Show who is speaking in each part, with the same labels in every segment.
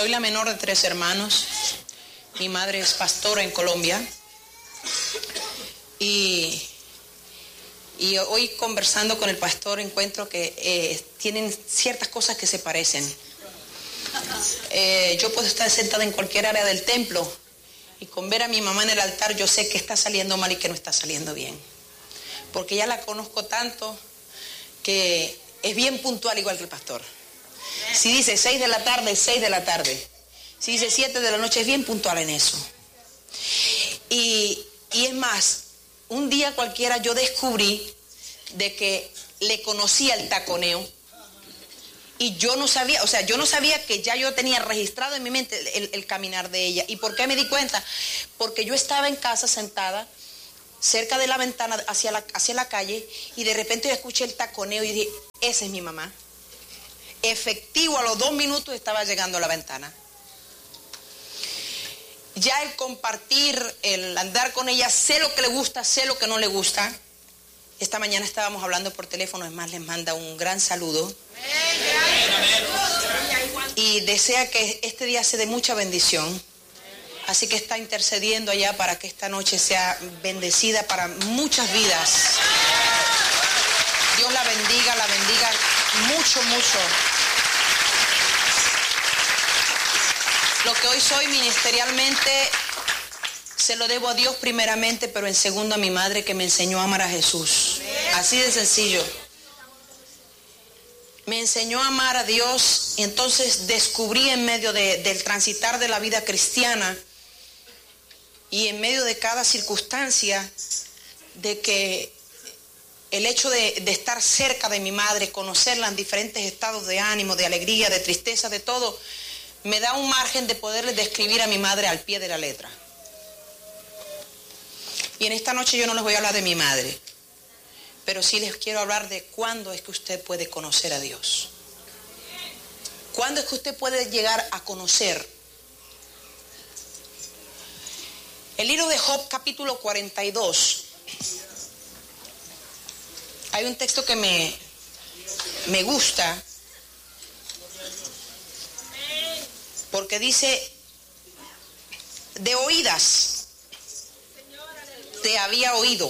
Speaker 1: Soy la menor de 3 hermanos. Mi madre es pastora en Colombia. Y hoy conversando con el pastor encuentro que tienen ciertas cosas que se parecen. Yo puedo estar sentada en cualquier área del templo y con ver a mi mamá en el altar yo sé que está saliendo mal y que no está saliendo bien. Porque ya la conozco tanto que es bien puntual igual que el pastor. Si dice 6 de la tarde, 6 de la tarde. Si dice 7 de la noche, es bien puntual en eso. Y es más, un día cualquiera yo descubrí de que le conocía el taconeo. Y yo no sabía, yo no sabía que ya yo tenía registrado en mi mente el caminar de ella. ¿Y por qué me di cuenta? Porque yo estaba en casa sentada, cerca de la ventana, hacia la calle, y de repente yo escuché el taconeo y dije, esa es mi mamá. Efectivo, a los 2 minutos estaba llegando a la ventana. Ya el compartir, el andar con ella, sé lo que le gusta, sé lo que no le gusta. Esta mañana estábamos hablando por teléfono, es más, les manda un gran saludo. Y desea que este día sea de mucha bendición. Así que está intercediendo allá para que esta noche sea bendecida para muchas vidas. Dios la bendiga mucho, mucho. Lo que hoy soy ministerialmente se lo debo a Dios primeramente, pero en segundo a mi madre que me enseñó a amar a Jesús. Así de sencillo. Me enseñó a amar a Dios y entonces descubrí en medio del transitar de la vida cristiana y en medio de cada circunstancia de que el hecho de estar cerca de mi madre, conocerla en diferentes estados de ánimo, de alegría, de tristeza, de todo, me da un margen de poderle describir a mi madre al pie de la letra. Y en esta noche yo no les voy a hablar de mi madre, pero sí les quiero hablar de cuándo es que usted puede conocer a Dios. ¿Cuándo es que usted puede llegar a conocer? El libro de Job, capítulo 42. Hay un texto que me gusta, porque dice, de oídas te había oído.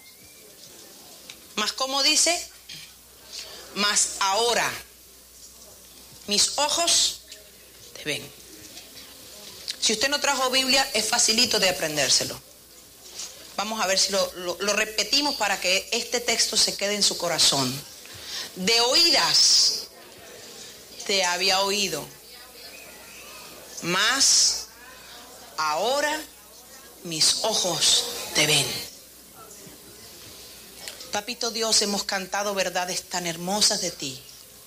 Speaker 1: Mas ¿cómo dice? Mas ahora mis ojos te ven. Si usted no trajo Biblia, es facilito de aprendérselo. Vamos a ver si lo repetimos para que este texto se quede en su corazón. De oídas te había oído, mas ahora mis ojos te ven. Papito Dios, hemos cantado verdades tan hermosas de ti.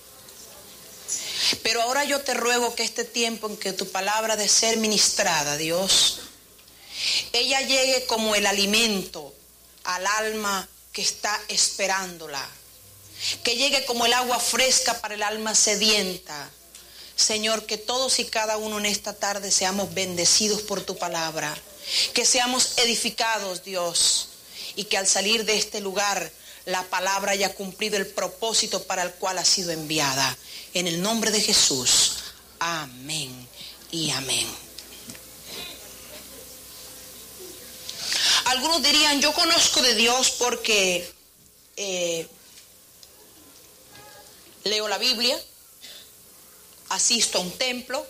Speaker 1: Pero ahora yo te ruego que este tiempo en que tu palabra ha de ser ministrada, Dios, ella llegue como el alimento al alma que está esperándola. Que llegue como el agua fresca para el alma sedienta. Señor, que todos y cada uno en esta tarde seamos bendecidos por tu palabra. Que seamos edificados, Dios. Y que al salir de este lugar la palabra haya cumplido el propósito para el cual ha sido enviada. En el nombre de Jesús. Amén y amén. Algunos dirían, yo conozco de Dios porque leo la Biblia, asisto a un templo.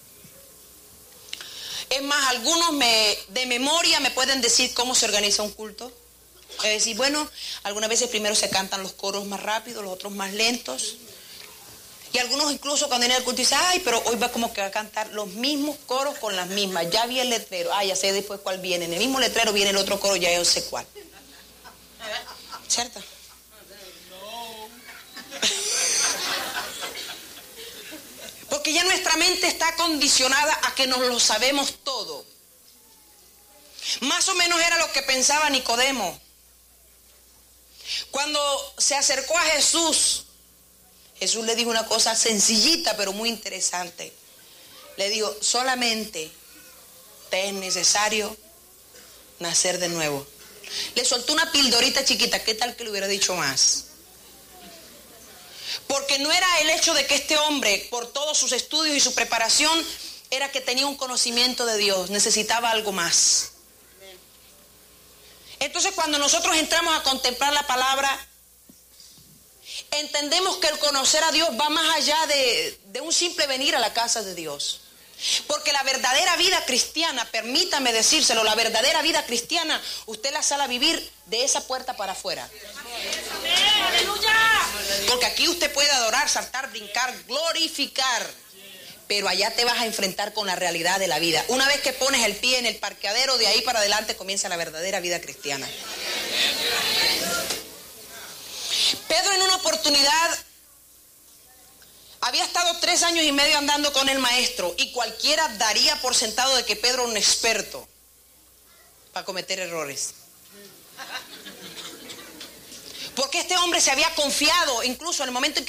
Speaker 1: Es más, algunos de memoria me pueden decir cómo se organiza un culto. Es decir, bueno, algunas veces primero se cantan los coros más rápidos, los otros más lentos. Y algunos incluso cuando viene el culto dicen, ay, pero hoy va como que va a cantar los mismos coros con las mismas. Ya vi el letrero, ya sé después cuál viene. En el mismo letrero viene el otro coro, ya yo sé cuál. ¿Cierto? Porque ya nuestra mente está condicionada a que nos lo sabemos todo. Más o menos era lo que pensaba Nicodemo. Cuando se acercó a Jesús, Jesús le dijo una cosa sencillita pero muy interesante. Le dijo, solamente te es necesario nacer de nuevo. Le soltó una pildorita chiquita, ¿qué tal que le hubiera dicho más? Porque no era el hecho de que este hombre, por todos sus estudios y su preparación, era que tenía un conocimiento de Dios, necesitaba algo más. Entonces, cuando nosotros entramos a contemplar la palabra, entendemos que el conocer a Dios va más allá de un simple venir a la casa de Dios. Porque la verdadera vida cristiana, permítame decírselo, la verdadera vida cristiana, usted la sale a vivir de esa puerta para afuera. Porque aquí usted puede adorar, saltar, brincar, glorificar, pero allá te vas a enfrentar con la realidad de la vida. Una vez que pones el pie en el parqueadero, de ahí para adelante comienza la verdadera vida cristiana. Pedro, en una oportunidad, había estado 3 años y medio andando con el maestro, y cualquiera daría por sentado de que Pedro era un experto para cometer errores. Porque este hombre se había confiado, incluso en el momento en que